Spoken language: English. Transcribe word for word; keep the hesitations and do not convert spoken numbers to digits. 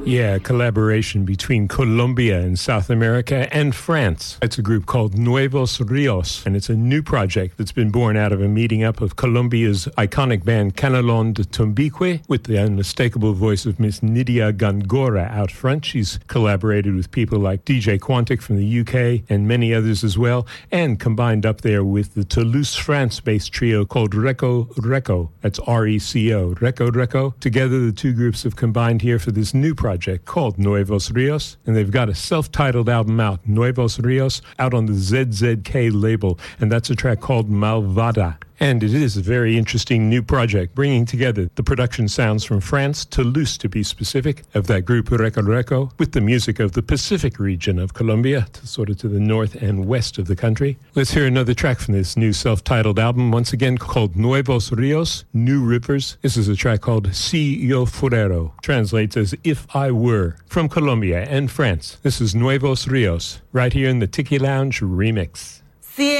Yeah, a collaboration between Colombia in South America and France. It's a group called Nuevos Rios, and it's a new project that's been born out of a meeting up of Colombia's iconic band Canelón de Tombique with the unmistakable voice of Miss Nidia Gongora out front. She's collaborated with people like D J Quantic from the U K and many others as well, and combined up there with the Toulouse, France-based trio called Reco Reco. That's R E C O, Reco Reco. Together, the two groups have combined here for this new project called Nuevos Rios, and they've got a self-titled album out, Nuevos Rios, out on the Z Z K label, and that's a track called Malvada. And it is a very interesting new project, bringing together the production sounds from France, Toulouse to be specific, of that group Reco Reco, with the music of the Pacific region of Colombia, to sort of to the north and west of the country. Let's hear another track from this new self-titled album, once again called Nuevos Rios, New Rivers. This is a track called Si Yo Fuero, translates as If I Were, from Colombia and France. This is Nuevos Rios, right here in the Tiki Lounge remix.